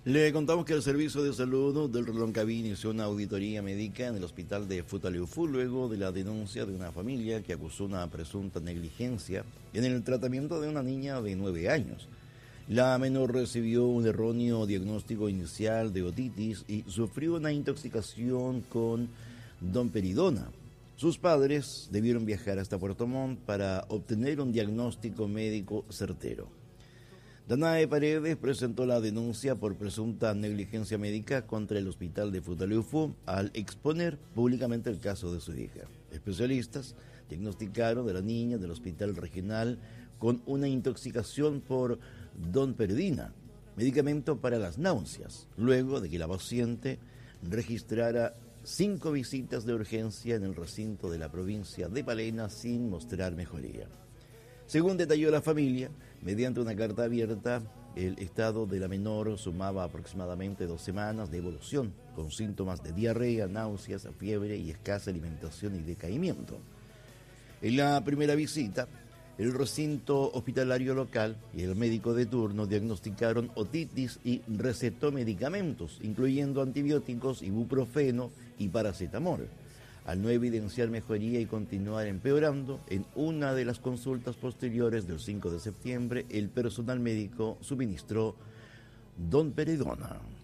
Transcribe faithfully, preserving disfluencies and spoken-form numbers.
Le contamos que el Servicio de Salud del Reloncaví inició una auditoría médica en el hospital de Futaleufú luego de la denuncia de una familia que acusó una presunta negligencia en el tratamiento de una niña de nueve años. La menor recibió un erróneo diagnóstico inicial de otitis y sufrió una intoxicación con domperidona. Sus padres debieron viajar hasta Puerto Montt para obtener un diagnóstico médico certero. Danae Paredes presentó la denuncia por presunta negligencia médica contra el hospital de Futaleufú al exponer públicamente el caso de su hija. Especialistas diagnosticaron a la niña del hospital regional con una intoxicación por domperidona, medicamento para las náuseas, luego de que la paciente registrara cinco visitas de urgencia en el recinto de la provincia de Palena sin mostrar mejoría. Según detalló la familia, mediante una carta abierta, el estado de la menor sumaba aproximadamente dos semanas de evolución, con síntomas de diarrea, náuseas, fiebre y escasa alimentación y decaimiento. En la primera visita, el recinto hospitalario local y el médico de turno diagnosticaron otitis y recetó medicamentos, incluyendo antibióticos, ibuprofeno y paracetamol. Al no evidenciar mejoría y continuar empeorando, en una de las consultas posteriores del cinco de septiembre, el personal médico suministró domperidona.